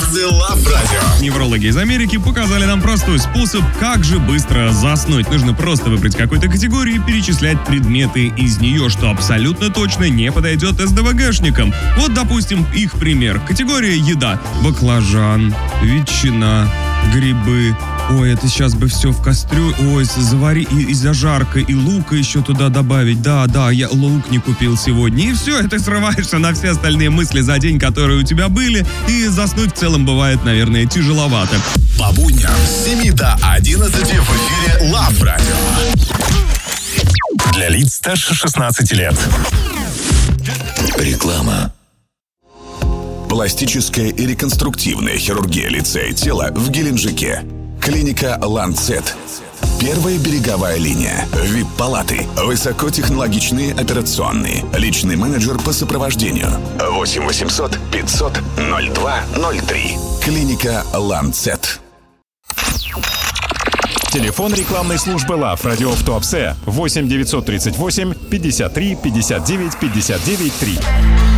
звезды Love Radio. Неврологи из Америки показали нам простой способ, как же быстро заснуть. Нужно просто выбрать какую-то категорию и перечислять предметы из нее, что абсолютно точно не подойдет СДВГшникам. Вот, допустим, их пример. Категория еда. Баклажан, ветчина, грибы. Ой, это сейчас бы все в кастрюлю. Ой, завари и зажарка, и лука еще туда добавить. Да, я лук не купил сегодня. И все, это срываешься на все остальные мысли за день, которые у тебя были. И заснуть в целом бывает, наверное, тяжеловато. По будням с 7 до 11 в эфире Love Radio. Для лиц старше 16 лет. Реклама. Пластическая и реконструктивная хирургия лица и тела в Геленджике. Клиника «Ланцет». Первая береговая линия. ВИП-палаты. Высокотехнологичные операционные. Личный менеджер по сопровождению. 8 800 500 0203. Клиника «Ланцет». Телефон рекламной службы Love Radio в Туапсе 8 938 53 59 59 3.